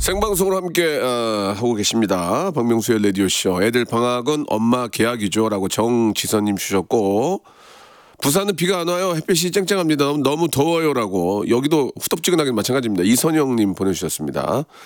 생방송으로 함께 하고 계십니다. 박명수의 라디오쇼. 애들 방학은 엄마 계약이죠. 라고 정지선님 주셨고, 부산은 비가 안 와요. 햇빛이 쨍쨍합니다. 너무 더워요. 라고. 여기도 후덥지근하게 마찬가지입니다. 이선영님 보내주셨습니다.